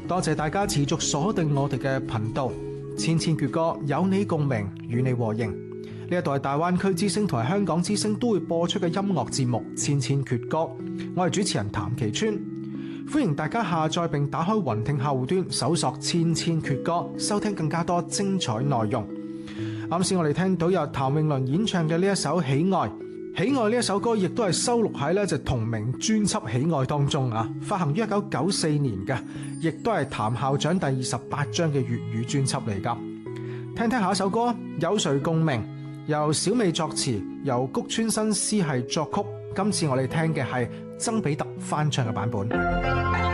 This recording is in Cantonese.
多謝大家持續鎖定我哋嘅頻道，千千闕歌有你共鳴，與你和應。呢一度係大灣區之聲同埋香港之聲都會播出嘅音樂節目《千千闕歌》，我係主持人譚其川，歡迎大家下載並打開雲聽客戶端，搜索《千千闕歌》，收聽更加多精彩內容。啱先我哋聽到由譚詠麟演唱嘅呢一首《喜愛》，喜愛呢一首歌亦都係收錄喺呢隻同名專輯《喜愛》當中啊，發行於1994年嘅，亦都係譚校長第28張嘅粵語專輯嚟噶。聽聽下一首歌，有誰共鳴？由小美作詞，由谷川新司係作曲。今次我哋聽嘅係曾比特翻唱嘅版本。